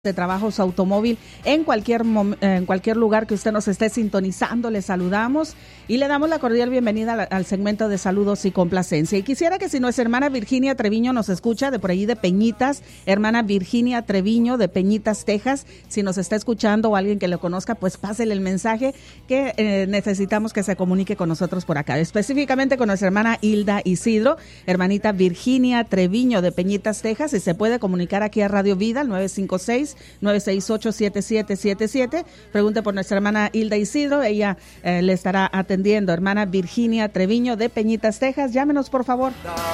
de trabajo, su automóvil, en cualquier lugar que usted nos esté sintonizando. Le saludamos y le damos la cordial bienvenida al segmento de saludos y complacencia. Y quisiera que si nuestra hermana Virginia Treviño nos escucha de por ahí de Peñitas, hermana Virginia Treviño de Peñitas, Texas, si nos está escuchando o alguien que lo conozca, pues pásele el mensaje que necesitamos que se comunique con nosotros por acá, específicamente con nuestra hermana Hilda Isidro, hermanita Virginia Treviño de Peñitas, Texas, y se puede comunicar aquí a Radio Vida al 956-968-7777. Pregunte por nuestra hermana Hilda Isidro, ella le estará atendiendo. Hermana Virginia Treviño de Peñitas, Texas, llámenos por favor.